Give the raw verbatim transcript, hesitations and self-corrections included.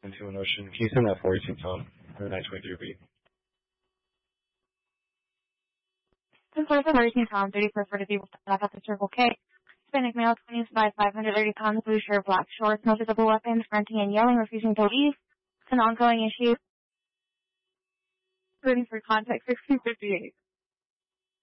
into an ocean. Can you send that forty-two, Tom? Or nine twenty-three B? ten forty-four thirteen, Tom, thirty-four forty people back at the Circle K. Hispanic male, twenty-five, five hundred thirty pounds, blue shirt, black shorts, no visible weapons, grunting and yelling, refusing to leave. It's an ongoing issue. Waiting for contact, sixteen fifty-eight.